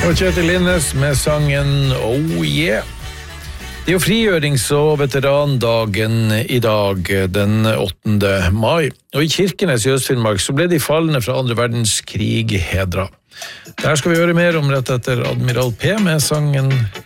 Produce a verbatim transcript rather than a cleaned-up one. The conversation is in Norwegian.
Og Kjetil Linnes med sangen Oh Yeah. Det er jo frigjørings- og veterandagen i dag, den åttende mai. Og i Kirkenes i Øst-Finnmark så ble de fallne fra andre verdenskrig hedret. Der skal vi høre mer om rett etter Admiral P med sangen